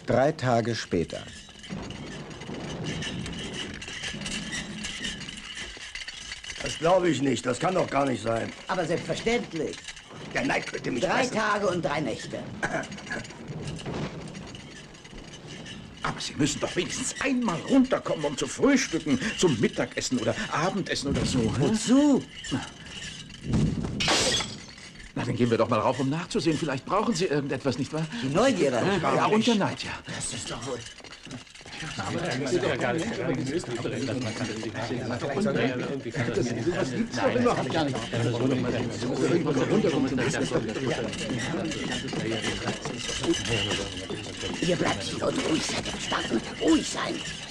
3 Tage später. Das glaube ich nicht. Das kann doch gar nicht sein. Aber selbstverständlich. Der Neid könnte mich 3 fressen. Tage und 3 Nächte. Aber Sie müssen doch wenigstens einmal runterkommen, um zu frühstücken, zum Mittagessen oder Abendessen oder so. Wozu? Na, dann gehen wir doch mal rauf, um nachzusehen. Vielleicht brauchen Sie irgendetwas, nicht wahr? Die Neugierde. Ja, und der Neid, ja. Das ist doch wohl... Ihr bleibt hier und ruhig seid, verstanden? Ruhig sein.